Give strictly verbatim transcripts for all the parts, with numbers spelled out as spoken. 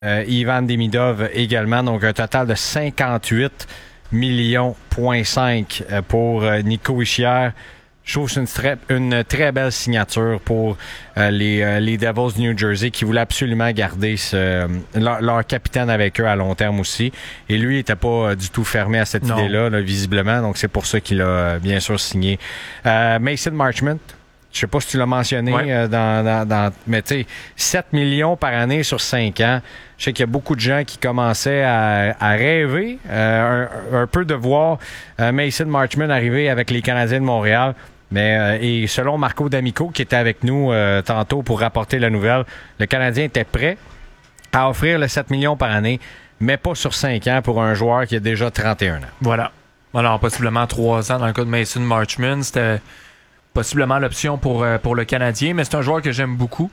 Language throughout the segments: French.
Euh, Ivan Demidov également, donc un total de cinquante-huit millions virgule cinq pour euh, Nico Hischier. Je trouve que c'est une très, une très belle signature pour euh, les, euh, les Devils de New Jersey qui voulaient absolument garder ce, leur, leur capitaine avec eux à long terme aussi. Et lui, il n'était pas euh, du tout fermé à cette non. idée-là, là, visiblement. Donc, c'est pour ça qu'il a euh, bien sûr signé. Euh, Mason Marchment, je sais pas si tu l'as mentionné, ouais. euh, dans, dans, dans, mais tu sais, sept millions par année sur cinq ans. Je sais qu'il y a beaucoup de gens qui commençaient à, à rêver euh, un, un peu de voir euh, Mason Marchment arriver avec les Canadiens de Montréal. Mais euh, et selon Marco D'Amico, qui était avec nous euh, tantôt pour rapporter la nouvelle, le Canadien était prêt à offrir le sept millions par année, mais pas sur cinq ans pour un joueur qui a déjà trente et un ans. Voilà. Alors, possiblement trois ans dans le cas de Mason Marchment. C'était possiblement l'option pour, euh, pour le Canadien, mais c'est un joueur que j'aime beaucoup.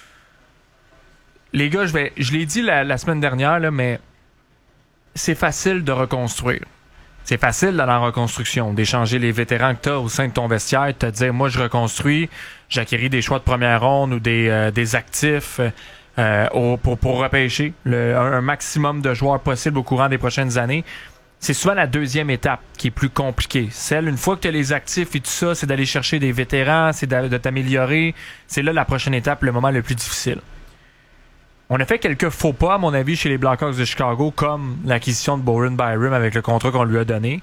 Les gars, je vais, je l'ai dit la, la semaine dernière, là, mais c'est facile de reconstruire. C'est facile dans la reconstruction, d'échanger les vétérans que tu as au sein de ton vestiaire, de te dire, moi, je reconstruis, j'acquéris des choix de première ronde ou des, euh, des actifs euh, au, pour, pour repêcher le, un, un maximum de joueurs possible au courant des prochaines années. C'est souvent la deuxième étape qui est plus compliquée. Celle, une fois que tu as les actifs et tout ça, c'est d'aller chercher des vétérans, c'est de, de t'améliorer. C'est là la prochaine étape, le moment le plus difficile. On a fait quelques faux pas, à mon avis, chez les Blackhawks de Chicago, comme l'acquisition de Bowen Byram avec le contrat qu'on lui a donné.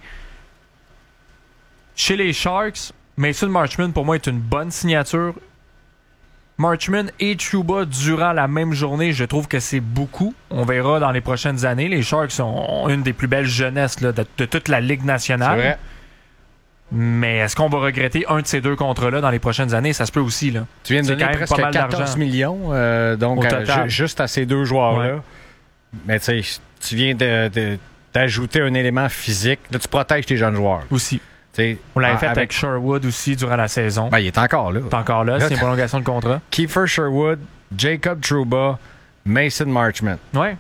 Chez les Sharks, Mason Marchment, pour moi, est une bonne signature. Marchment et Trouba durant la même journée, je trouve que c'est beaucoup. On verra dans les prochaines années. Les Sharks ont une des plus belles jeunesses là, de, de toute la Ligue nationale. C'est vrai. Mais est-ce qu'on va regretter un de ces deux contrats-là dans les prochaines années? Ça se peut aussi. Là. Tu viens de donner presque quatorze millions euh, donc à, juste à ces deux joueurs-là. Ouais. Mais tu sais, tu viens de, de, d'ajouter un élément physique. Là, tu protèges tes jeunes joueurs. Aussi. T'sais, on l'avait fait avec... avec Sherwood aussi durant la saison. Ben, il est encore là. Il est encore là, là c'est une prolongation de contrat. Kiefer Sherwood, Jacob Trouba, Mason Marchment. Ouais.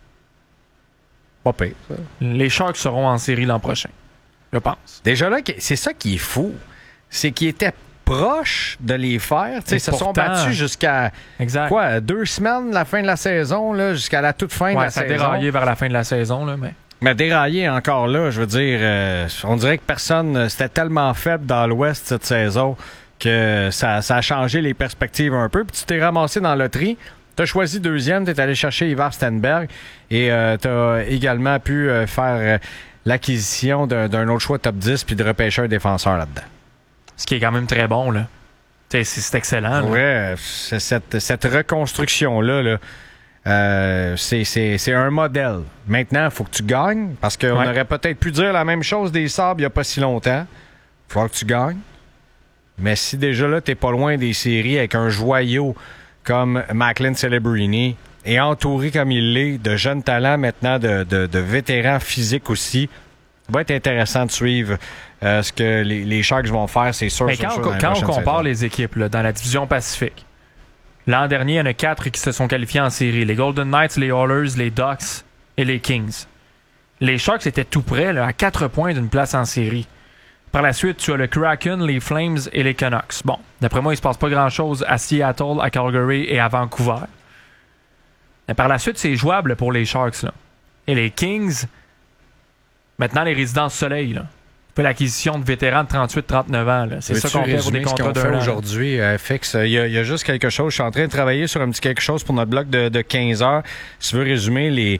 Pas pire, ça. Les Sharks seront en série l'an prochain. Je pense. Déjà là, c'est ça qui est fou. C'est qu'ils étaient proches de les faire. Ils se pourtant... sont battus jusqu'à exact. quoi, deux semaines la fin de la saison, là, jusqu'à la toute fin ouais, de la ça saison. Ça a déraillé vers la fin de la saison, là, mais... Mais déraillé encore là, je veux dire, euh, on dirait que personne, c'était tellement faible dans l'Ouest cette saison que ça, ça a changé les perspectives un peu. Puis tu t'es ramassé dans la loterie. Tu as choisi deuxième, tu es allé chercher Ivar Stenberg et euh, tu as également pu euh, faire euh, l'acquisition d'un, d'un autre choix top dix puis de repêcher un défenseur là-dedans. Ce qui est quand même très bon, là. C'est, c'est excellent. Là. Ouais, c'est cette, cette reconstruction-là, là, euh, c'est, c'est, c'est un modèle. Maintenant, il faut que tu gagnes parce qu'on ouais. aurait peut-être pu dire la même chose des Sabres il n'y a pas si longtemps. Il faut que tu gagnes. Mais si déjà là, tu n'es pas loin des séries avec un joyau comme Macklin Celebrini et entouré comme il l'est de jeunes talents maintenant, de, de, de vétérans physiques aussi, ça va être intéressant de suivre euh, ce que les, les Sharks vont faire, c'est sûr. Mais sûr, quand, sûr, on, quand on compare saison. les équipes là, dans la division Pacifique, l'an dernier, il y en a quatre qui se sont qualifiés en série. Les Golden Knights, les Oilers, les Ducks et les Kings. Les Sharks étaient tout près, là, à quatre points d'une place en série. Par la suite, tu as le Kraken, les Flames et les Canucks. Bon, d'après moi, il ne se passe pas grand-chose à Seattle, à Calgary et à Vancouver. Mais par la suite, c'est jouable pour les Sharks. Là. Et les Kings, maintenant, les résidences soleil. Là. Un peu l'acquisition de vétérans de trente-huit trente-neuf ans. Là. C'est Veux-tu ça qu'on fait pour des contrats de d'un an. Aujourd'hui, euh, Fix, il y, y a juste quelque chose. Je suis en train de travailler sur un petit quelque chose pour notre bloc de, de quinze heures. Si tu veux résumer les...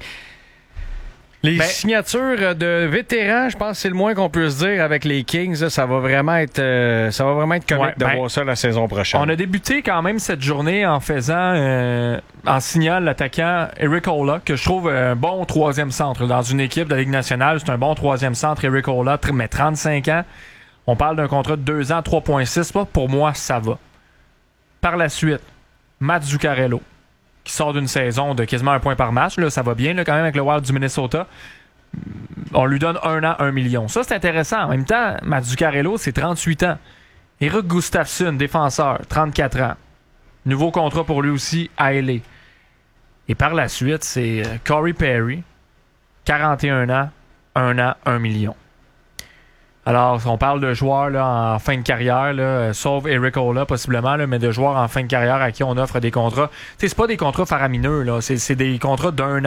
Les ben, signatures de vétérans, je pense que c'est le moins qu'on peut se dire avec les Kings. Là, ça va vraiment être, euh, ça va vraiment être comique ouais, de ben, voir ça la saison prochaine. On a débuté quand même cette journée en faisant, euh, en signant l'attaquant Eric Ola, que je trouve un bon troisième centre dans une équipe de la Ligue nationale. C'est un bon troisième centre, Eric Ola, mais trente-cinq ans. On parle d'un contrat de deux ans, trois virgule six. Pour moi, ça va. Par la suite, Matt Zuccarello, qui sort d'une saison de quasiment un point par match. Là, ça va bien là, quand même avec le Wild du Minnesota. On lui donne un an, un million. Ça, c'est intéressant. En même temps, Matt Zuccarello, c'est trente-huit ans. Eric Gustafsson, défenseur, trente-quatre ans. Nouveau contrat pour lui aussi à L A. Et par la suite, c'est Corey Perry, quarante et un ans, un an, un million. Alors, on parle de joueurs là, en fin de carrière, là, sauf Eric Ola possiblement, là, mais de joueurs en fin de carrière à qui on offre des contrats. Tu sais, c'est pas des contrats faramineux, là. C'est, c'est des contrats d'un